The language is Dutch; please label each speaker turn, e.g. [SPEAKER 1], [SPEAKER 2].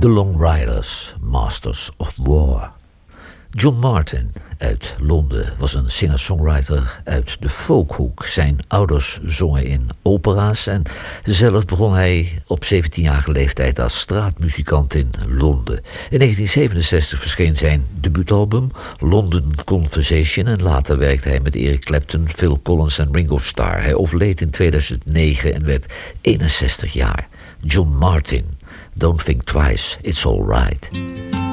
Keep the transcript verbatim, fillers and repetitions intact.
[SPEAKER 1] The Long Riders, Masters of War. John Martyn uit Londen was een singer-songwriter uit de folkhoek. Zijn ouders zongen in opera's en zelf begon hij op zeventienjarige leeftijd als straatmuzikant in Londen. In negentien zevenenzestig verscheen zijn debuutalbum London Conversation en later werkte hij met Eric Clapton, Phil Collins en Ringo Starr. Hij overleed in tweeduizend negen en werd eenenzestig jaar. John Martyn, Don't Think Twice, It's All Right.